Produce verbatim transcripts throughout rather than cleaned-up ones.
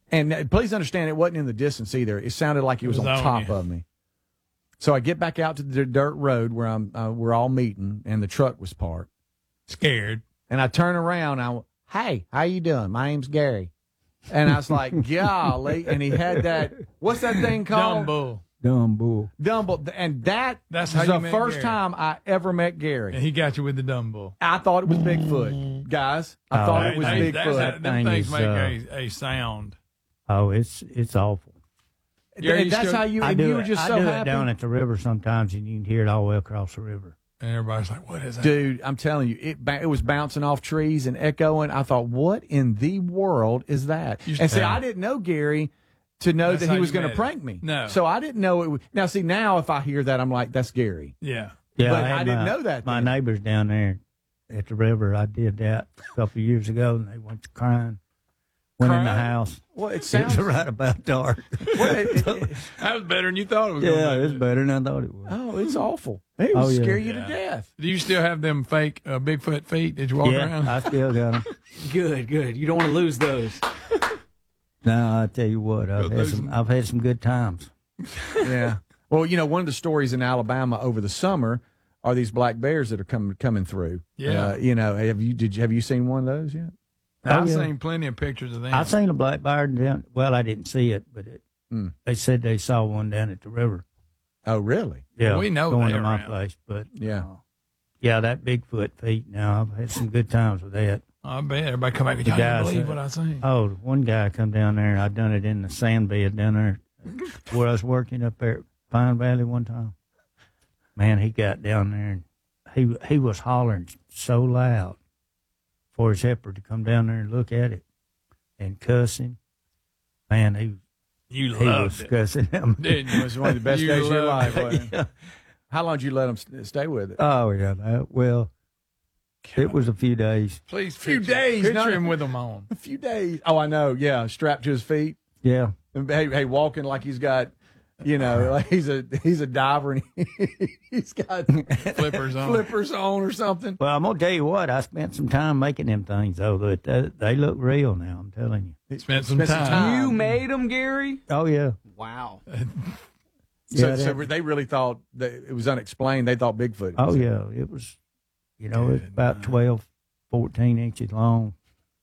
And uh, please understand, it wasn't in the distance either. It sounded like he was, was on on top you. of me. So I get back out to the dirt road where I'm, uh, we're all meeting, and the truck was parked. Scared. And I turn around, and I went, hey, how you doing? My name's Gary. And I was like, golly. And he had that, what's that thing called? Dumbo. Dumb bull. Dumbo. And that That's was how the you met first Gary. time I ever met Gary. And he got you with the Dumbo. I thought it was Bigfoot, guys. I Oh, thought that- it was Hey, that's how- Bigfoot. them thing things is, make uh, a, a sound. Oh, it's it's awful. Gary, And that's still- how you, I and do you were it. just I so do happy. it down at the river sometimes, and you can hear it all the way across the river. And everybody's like, what is that? Dude, I'm telling you, it ba- it was bouncing off trees and echoing. I thought, what in the world is that? You- And see, Yeah. I didn't know Gary to know That's that how he was you going to met prank him. me. No. So I didn't know it was. Now, see, now if I hear that, I'm like, that's Gary. Yeah. Yeah, But had I didn't my- know that My then. neighbors down there at the river, I did that a couple of years ago, and they went to crying. Went in the Crying? house. Well, it It sounds. was right about dark. Well, it- it- it- That was better than you thought it was yeah, going to it's better than I thought it was. oh, it's awful. It Oh, would yeah. scare you Yeah. to death. Do you still have them fake uh, Bigfoot feet that you walk yeah, around? I still got them. Good, good. You don't want to lose those. No, I tell you what, I've had those- some. I've had some good times. Yeah. Well, you know, one of the stories in Alabama over the summer are these black bears that are coming coming through. Yeah. Uh, you know, have you did you, have you seen one of those yet? I've Oh, yeah. seen plenty of pictures of them. I seen a black bear down. Well, I didn't see it, but it, Mm. they said they saw one down at the river. Oh, really? Yeah, We know going they to my around. place, but Yeah. uh, yeah, that Bigfoot feet. Now I've had some good times with that. I bet everybody come back and The y'all didn't guys believe that- what I seen. Oh, one guy come down there, and I done it in the sand bed down there where I was working up there at Pine Valley one time. Man, he got down there and he he was hollering so loud for his helper to come down there and look at it and cussing. Man, he You he was loved it, cussing him. didn't It you? was one of the best You days of your life. loved wasn't it? Yeah. How long did you let them st- stay with it? Oh yeah, that, well, it was a few days. Please, Few picture, days, Picture not- him with them on. A few days. Oh, I know. Yeah, strapped to his feet. Yeah, And hey, hey, walking like he's got, you know, like he's a he's a diver and he, he's got Flippers on. flippers on or something. well, I'm gonna tell you what. I spent some time making them things though. That they, they look real now. I'm telling you. Spent some Spent some time. time. You made them, Gary? Oh yeah. Wow. So, Yeah, so that- they really thought that it was unexplained. They thought Bigfoot. Oh yeah, it was. You know, it's Good about night. twelve, fourteen inches long.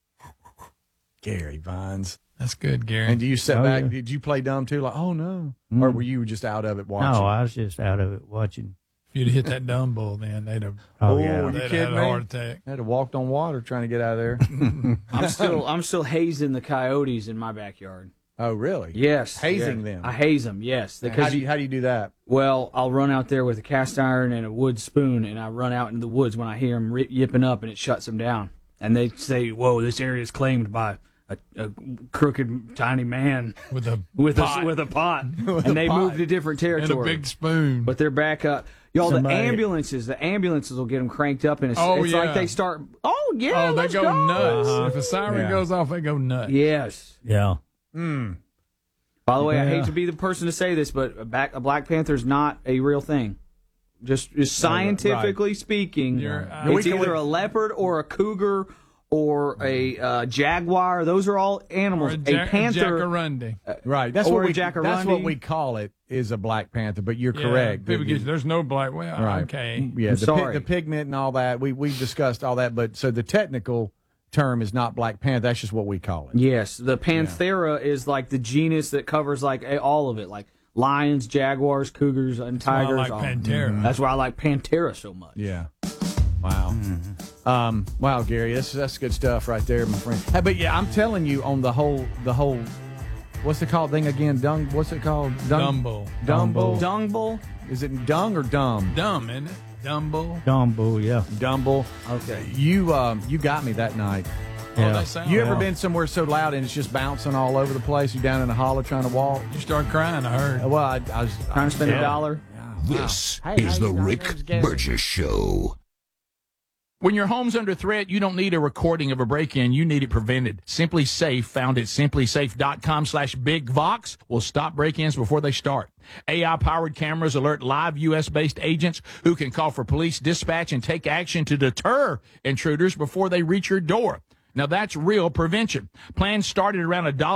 Gary Vines. That's good, Gary. And do you sit Oh, back? yeah. Did you play dumb too? Like, oh no, Mm. or were you just out of it watching? No, I was just out of it watching. if you'd hit that dumb bull, then they'd have, Oh, Oh, yeah. you they'd have kidding had a me? heart attack. I had to walked on water trying to get out of there. I'm still I'm still hazing the coyotes in my backyard. Oh, really? Yes. Hazing yeah. them. I haze them, yes. How Because do you how do you do that? well, I'll run out there with a cast iron and a wood spoon, and I run out into the woods when I hear them rip, yipping up, and it shuts them down. And they say, "Whoa, this area is claimed by a, a crooked, tiny man With a with pot a with a pot," and they pot. move to different and a territory. big spoon. But they're back up. Y'all, Somebody- the ambulances, the ambulances will get them cranked up, and it's, Oh, it's yeah. like they start. Oh yeah, oh, they let's go, go nuts. Uh-huh. If a siren Yeah. goes off, they go nuts. Yes. Yeah. Mm. By the way, I Yeah. hate to be the person to say this, but a, back, a Black Panther is not a real thing. Just, just scientifically speaking, You're, uh, it's we can- either a leopard or a cougar or a uh, jaguar. Those are all Or animals. a, A, jack, panther. jackarundi. Right. That's Or what a we that's jacarandi. what we call it is a black panther. But you're Yeah, correct. People The- get, there's no black. Well, Right. okay. Yeah, I'm the, sorry. the pigment and all that. We we discussed all that, but so the technical term is not black panther. That's just what we call it. Yes, the Panthera is like the genus that covers like a- all of it, like lions, jaguars, cougars, and I tigers. like all- Pantera. That's why I like Panthera so much. Yeah. Wow. Um, wow, Gary, that's that's good stuff right there, my friend. Hey, but yeah, I'm telling you on the whole the whole what's it called thing again? Dung what's it called? Dung Dumbo. Dumbo. Dung bull? Is it dung or dumb? Dumb, isn't it? Dumbo. Dumbo, yeah. Dumble. Okay. You um you got me that night. Oh, Yeah. they sound You ever well. been somewhere so loud and it's just bouncing all over the place? You down in a hollow trying to walk? You start crying, I heard. Uh, Well, I, I was Trying to spend Yeah. a dollar? This Hey, is how the you doing? Rick Name's Gary. Burgess Show. When your home's under threat, you don't need a recording of a break-in. You need it prevented. Simply Safe, found at simplysafe.com slash bigvox, will stop break-ins before they start. A I-powered cameras alert live U S-based agents who can call for police dispatch and take action to deter intruders before they reach your door. Now, that's real prevention. Plans started around a dollar.